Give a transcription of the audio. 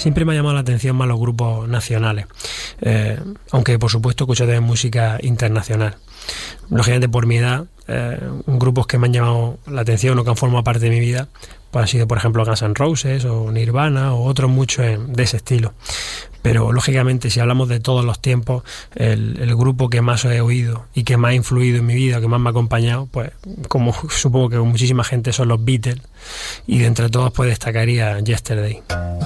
siempre me ha llamado la atención más los grupos nacionales, aunque por supuesto escucho también música internacional. Lógicamente por mi edad, grupos que me han llamado la atención o que han formado parte de mi vida, pues han sido por ejemplo Guns N' Roses o Nirvana o otros muchos de ese estilo. Pero lógicamente si hablamos de todos los tiempos, el grupo que más he oído y que más ha influido en mi vida, que más me ha acompañado, pues como supongo que muchísima gente, son los Beatles, y de entre todos pues destacaría Yesterday.